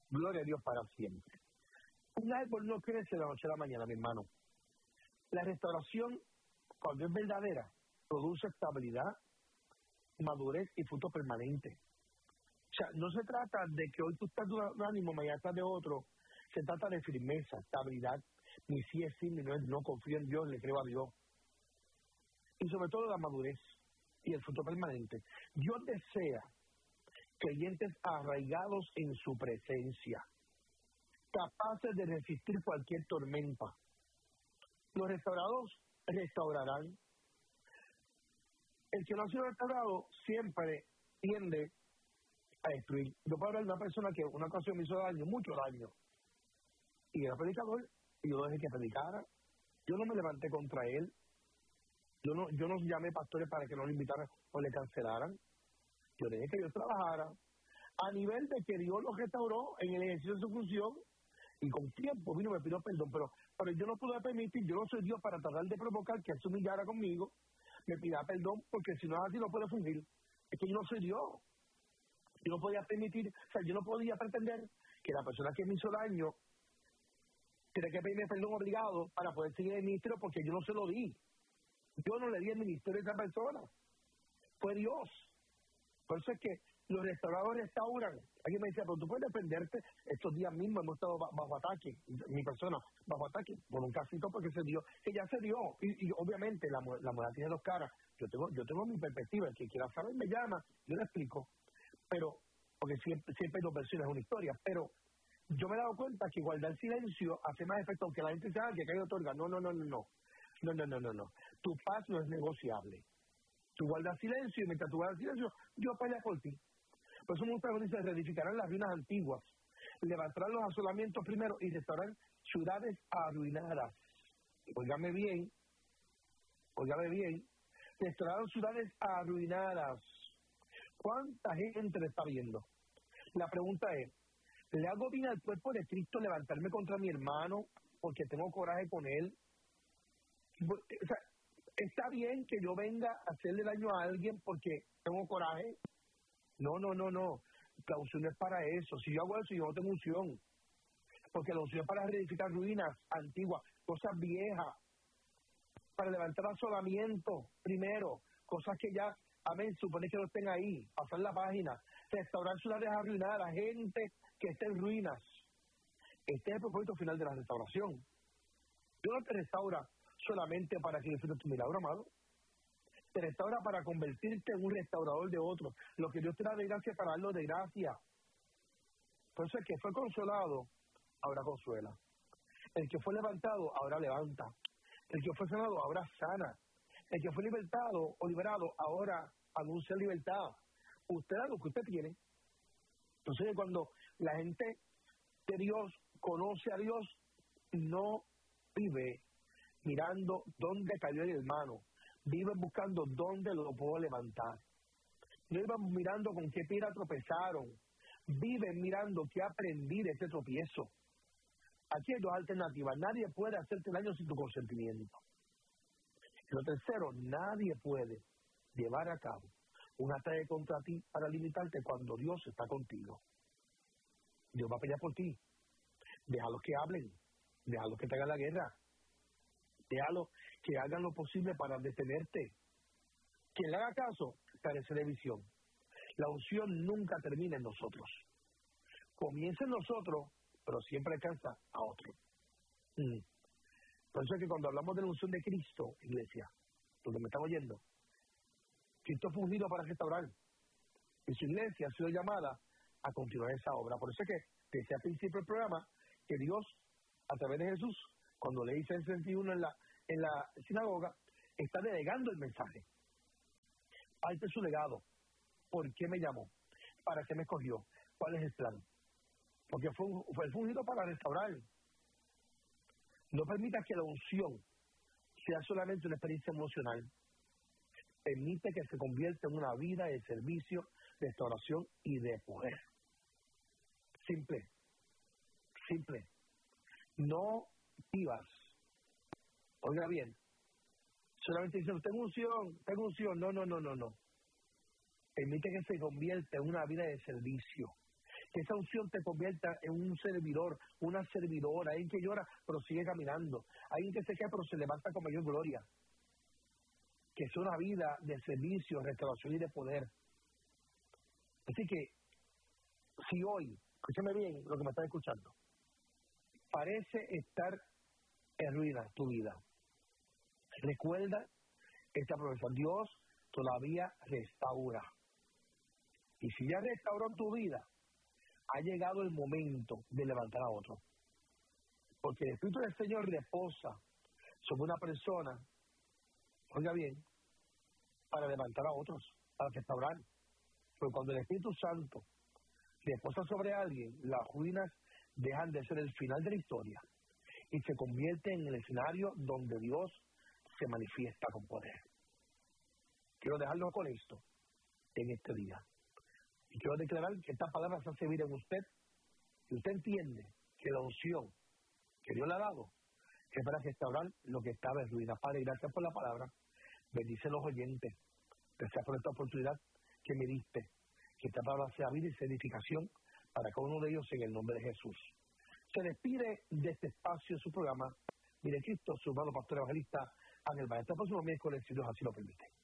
Gloria a Dios para siempre. Un árbol no crece de la noche a la mañana, mi hermano. La restauración, cuando es verdadera, produce estabilidad, madurez y fruto permanente. O sea, no se trata de que hoy tú estás de un ánimo, mañana estás de otro. Se trata de firmeza, estabilidad. Mi sí es sí, mi no es no. Confío en Dios, le creo a Dios. Y sobre todo la madurez y el fruto permanente. Dios desea creyentes arraigados en su presencia, capaces de resistir cualquier tormenta. Los restaurados restaurarán. El que no ha sido restaurado siempre tiende a destruir. Yo puedo hablar de una persona que una ocasión me hizo daño, mucho daño, y era predicador, y yo dejé que predicara. Yo no me levanté contra él. Yo no llamé pastores para que no lo invitaran o le cancelaran. Yo dejé que Dios trabajara a nivel de que Dios lo restauró en el ejercicio de su función, y con tiempo vino y me pidió perdón, pero yo no pude permitir, yo no soy Dios para tratar de provocar que él se humillara conmigo, me pida perdón, porque si no es así no puede fungir. Es que yo no soy Dios. Yo no podía permitir, o sea, yo no podía pretender que la persona que me hizo daño tiene que pedirme perdón obligado para poder seguir el ministerio, porque yo no se lo di. Yo no le di el ministerio a esa persona. Fue Dios. Por eso es que los restauradores restauran. Alguien me decía, pero tú puedes defenderte. Estos días mismos hemos estado bajo ataque, mi persona, bajo ataque, por un casito porque se dio, que ya se dio. Y obviamente la moneda tiene dos caras. Yo tengo mi perspectiva. El que quiera saber me llama, yo le explico. Pero, porque siempre hay dos versiones de una historia. Pero yo me he dado cuenta que guardar silencio hace más efecto, aunque la gente sabe que hay otorga. No. No. Tu paz no es negociable. Tú guardas silencio y mientras tú guardas silencio, Dios pelea por ti. Por eso muchas veces reedificarán las ruinas antiguas, levantarán los asolamientos primero y restaurarán ciudades arruinadas. Óigame bien, restaurarán ciudades arruinadas. ¿Cuánta gente le está viendo? La pregunta es, ¿le hago bien al cuerpo de Cristo levantarme contra mi hermano porque tengo coraje con él? O sea, ¿está bien que yo venga a hacerle daño a alguien porque tengo coraje? No. La unción no es para eso. Si yo hago eso, yo no tengo unción. Porque la unción es para reedificar ruinas antiguas, cosas viejas, para levantar asolamientos primero, cosas que ya, amén, supone que no estén ahí, pasar la página, restaurar ciudades arruinadas, gente que esté en ruinas. Este es el propósito final de la restauración. Dios no te restaura solamente para que disfrutes tu milagro, amado. Te restaura para convertirte en un restaurador de otros. Lo que Dios te da de gracia para darlo de gracia. Por eso el que fue consolado, ahora consuela. El que fue levantado, ahora levanta. El que fue sanado, ahora sana. El que fue libertado o liberado, ahora anuncia libertad. Usted da lo que usted tiene. Entonces, cuando la gente de Dios conoce a Dios, no vive mirando dónde cayó el hermano. Vive buscando dónde lo puedo levantar. No iban mirando con qué piedra tropezaron. Viven mirando qué aprendí de ese tropiezo. Aquí hay dos alternativas. Nadie puede hacerte daño sin tu consentimiento. Y lo tercero, nadie puede llevar a cabo un ataque contra ti para limitarte cuando Dios está contigo. Dios va a pelear por ti. Déjalos que hablen. Déjalos que te hagan la guerra. Déjalos que hagan lo posible para detenerte. Quien le haga caso, carece de visión. La unción nunca termina en nosotros. Comienza en nosotros, pero siempre alcanza a otro. Por eso es que cuando hablamos de la unción de Cristo, iglesia, donde me están oyendo, Cristo fue ungido para restaurar. Y su iglesia ha sido llamada a continuar esa obra. Por eso es que decía al principio del programa que Dios, a través de Jesús, cuando le dice en 61 en la sinagoga, está delegando el mensaje. Parte de su legado. ¿Por qué me llamó? ¿Para qué me escogió? ¿Cuál es el plan? Porque fue ungido para restaurar. No permita que la unción sea solamente una experiencia emocional. Permite que se convierta en una vida de servicio, de restauración y de poder. Simple. No vivas. Oiga bien. Solamente dicen, tengo unción. No. Permite que se convierta en una vida de servicio. Que esa unción te convierta en un servidor, una servidora, alguien que llora pero sigue caminando, alguien que se cae pero se levanta con mayor gloria. Que es una vida de servicio, restauración y de poder. Así que, si hoy, escúchame bien lo que me estás escuchando, parece estar en ruina tu vida, recuerda esta promesa. Dios todavía restaura. Y si ya restauró tu vida, ha llegado el momento de levantar a otro. Porque el Espíritu del Señor reposa sobre una persona, oiga bien, para levantar a otros, para restaurar. Porque cuando el Espíritu Santo reposa sobre alguien, las ruinas dejan de ser el final de la historia y se convierten en el escenario donde Dios se manifiesta con poder. Quiero dejarlo con esto en este día. Y quiero declarar que esta palabra se hace vida en usted y usted entiende que la unción que Dios le ha dado es para restaurar lo que estaba en ruina. Padre, gracias por la palabra. Bendice los oyentes. Gracias por esta oportunidad que me diste. Que esta palabra sea vida y sea edificación para cada uno de ellos en el nombre de Jesús. Se despide de este espacio, su programa, Mire Cristo, su hermano pastor evangelista Ángel Baez. Hasta el próximo miércoles, si Dios así lo permite.